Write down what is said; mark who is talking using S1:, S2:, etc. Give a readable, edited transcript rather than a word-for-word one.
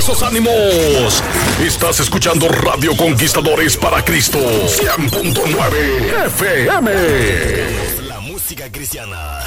S1: esos ánimos. Estás escuchando Radio Conquistadores para Cristo 100.9 FM.
S2: La música cristiana.